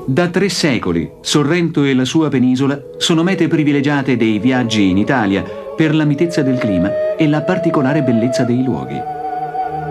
Da 3 secoli, Sorrento e la sua penisola sono mete privilegiate dei viaggi in Italia per la mitezza del clima e la particolare bellezza dei luoghi.